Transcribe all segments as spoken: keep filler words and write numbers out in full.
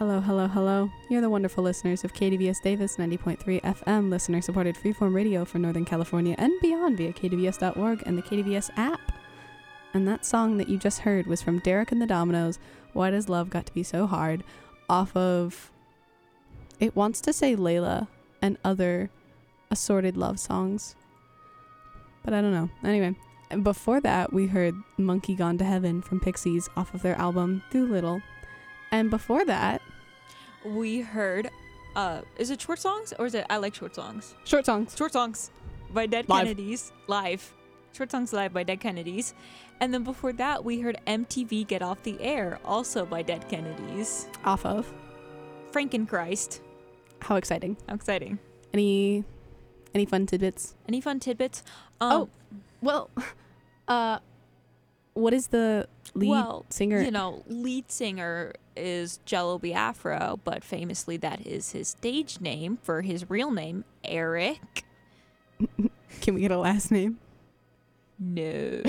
Hello, hello, hello. You're the wonderful listeners of K D V S Davis ninety point three F M, listener-supported freeform radio for Northern California and beyond via K D V S dot org and the K D V S app. And that song that you just heard was from Derek and the Dominoes, Why Does Love Got to Be So Hard, off of, it wants to say Layla and other assorted love songs, but I don't know. Anyway, and before that, we heard Monkey Gone to Heaven from Pixies off of their album Doolittle. And before that, we heard, uh, is it short songs or is it I Like Short Songs? Short Songs. Short Songs by Dead Live. Kennedys. Live. Short Songs Live by Dead Kennedys. And then before that, we heard M T V Get Off the Air, also by Dead Kennedys. Off of. Frankenchrist. How exciting. How exciting. Any any fun tidbits? Any fun tidbits? Um, oh, well, uh, what is the lead well, singer? You know, lead singer is Jello Biafra, but famously that is his stage name. For his real name, Eric. Can we get a last name? No.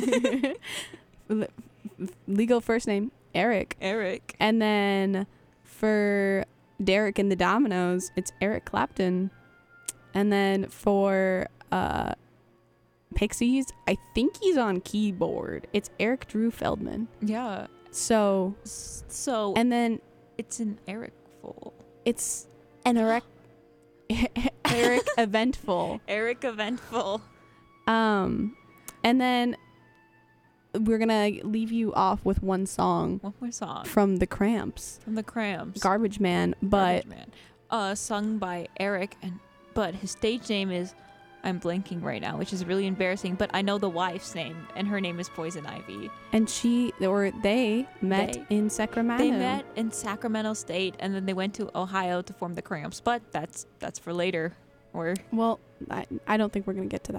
Legal first name, Eric. Eric. And then for Derek and the Dominoes, it's Eric Clapton. And then for uh, Pixies, I think he's on keyboard. It's Eric Drew Feldman. Yeah. So, So, and then it's an Eric full. it's an Eric, Eric Eventful. Eric Eventful. Um, and then we're gonna leave you off with one song One more song from the Cramps, from the Cramps. Garbage Man, but Garbage Man. Uh, sung by Eric, and but his stage name is, I'm blanking right now, which is really embarrassing. But I know the wife's name, and her name is Poison Ivy. and she or they met They- in Sacramento. They met in Sacramento State, and then they went to Ohio to form the Cramps. But that's that's for later. Or Well, I, I don't think we're gonna get to that.